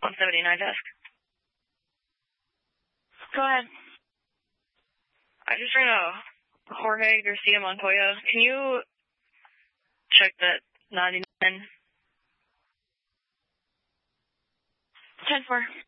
179 desk. Go ahead. I just ran a Jorge Garcia Montoya. Can you check that 99? 10-4.